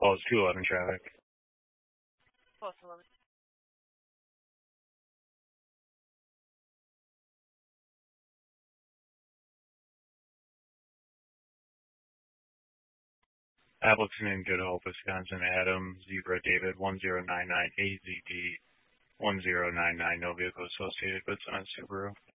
Well, it's 211 traffic. Close 11. Appleton and Good Hope, Wisconsin, Adam, Zebra, David, 1099, AZD, 1099, no vehicle associated with Summit Subaru.